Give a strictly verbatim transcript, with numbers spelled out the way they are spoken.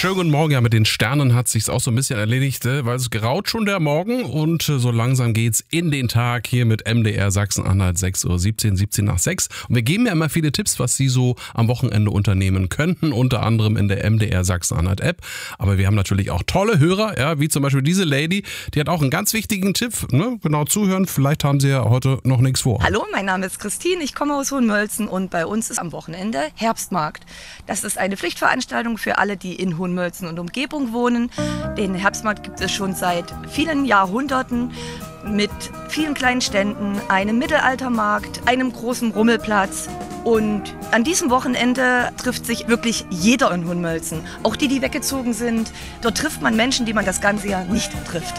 schönen guten Morgen. Ja, mit den Sternen hat sich's auch so ein bisschen erledigt, weil es graut schon der Morgen und so langsam geht's in den Tag hier mit M D R Sachsen-Anhalt sechs Uhr siebzehn, siebzehn nach sechs. Und wir geben ja immer viele Tipps, was Sie so am Wochenende unternehmen könnten, unter anderem in der M D R Sachsen-Anhalt App. Aber wir haben natürlich auch tolle Hörer, ja, wie zum Beispiel diese Lady, die hat auch einen ganz wichtigen Tipp, ne? Genau zuhören, vielleicht haben Sie ja heute noch nichts vor. Hallo, mein Name ist Christine, ich komme aus Hohenmölzen und bei uns ist am Wochenende Herbstmarkt. Das ist eine Pflichtveranstaltung für alle, die in Hohenmölzen und Umgebung wohnen. Den Herbstmarkt gibt es schon seit vielen Jahrhunderten mit vielen kleinen Ständen, einem Mittelaltermarkt, einem großen Rummelplatz. Und an diesem Wochenende trifft sich wirklich jeder in Hohenmölzen, auch die, die weggezogen sind. Dort trifft man Menschen, die man das ganze Jahr nicht trifft.